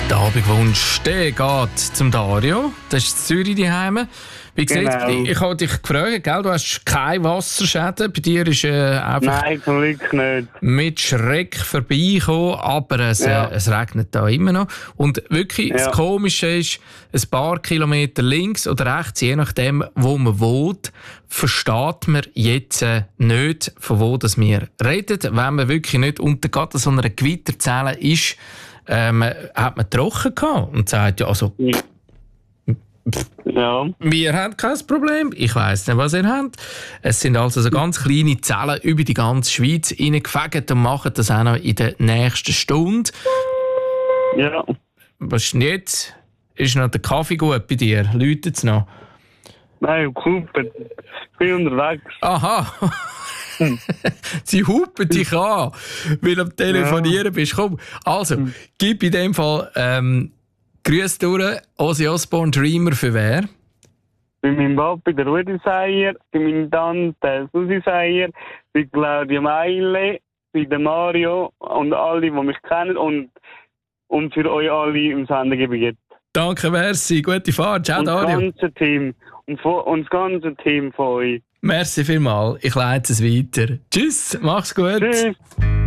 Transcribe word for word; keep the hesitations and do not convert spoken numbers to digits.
Der Abendwunsch, der geht zum Dario. Das ist Zürich daheim. Wie gesagt, Genau. ich, ich habe dich gefragt, gell? Du hast keine Wasserschäden. Bei dir ist äh, einfach Nein, zum Glück nicht. mit Schreck vorbeigekommen, aber es, Ja. äh, es regnet da immer noch. Und wirklich, das Ja. Komische ist, ein paar Kilometer links oder rechts, je nachdem, wo man wohnt, versteht man jetzt äh, nicht, von wo das wir reden. Wenn man wirklich nicht unter gerade so einer Gewitterzelle ist, ähm, hat man trocken gehabt und sagt, ja, also, Ja. wir haben kein Problem. Ich weiss nicht, was ihr habt. Es sind also so ganz kleine Zellen über die ganze Schweiz reingefegt und machen das auch noch in der nächsten Stunde. Ja. Was ist denn jetzt? Ist noch der Kaffee gut bei dir? Läutet es noch? Nein, Kumpel. Ich bin unterwegs. Aha! Sie hupen dich an, weil du am Telefonieren bist. Komm, also, gib in dem Fall ähm, Grüße durch. Ozzy Osbourne, Dreamer für wer? Bei meinem Papi, der Rudi Seier, bei meiner Tante, Susi Seier, bei Claudia Meile, bei der Mario und alle, die mich kennen und, und für euch alle im Sendegebiet. Danke, merci. Gute Fahrt. Ciao, Und das Dario. ganze Team. Und, von, und das ganze Team von euch. Merci vielmals. Ich leite es weiter. Tschüss, mach's gut. Tschüss.